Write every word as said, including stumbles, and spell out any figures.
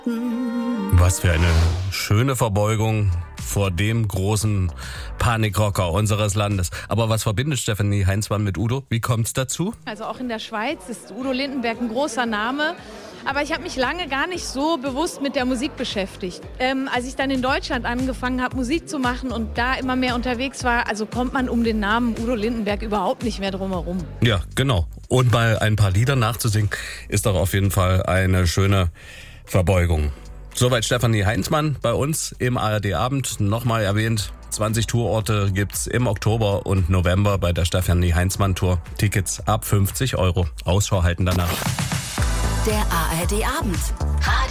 Was für eine schöne Verbeugung vor dem großen Panikrocker unseres Landes. Aber was verbindet Stefanie Heinzmann mit Udo? Wie kommt es dazu? Also auch in der Schweiz ist Udo Lindenberg ein großer Name. Aber ich habe mich lange gar nicht so bewusst mit der Musik beschäftigt. Ähm, als ich dann in Deutschland angefangen habe, Musik zu machen und da immer mehr unterwegs war, also kommt man um den Namen Udo Lindenberg überhaupt nicht mehr drum herum. Ja, genau. Und mal ein paar Lieder nachzusingen, ist doch auf jeden Fall eine schöne Verbeugung. Soweit Stefanie Heinzmann bei uns im A R D-Abend. Nochmal erwähnt, zwanzig Tourorte gibt's im Oktober und November bei der Stefanie Heinzmann-Tour. Tickets ab fünfzig Euro. Ausschau halten danach. Der A R D-Abend.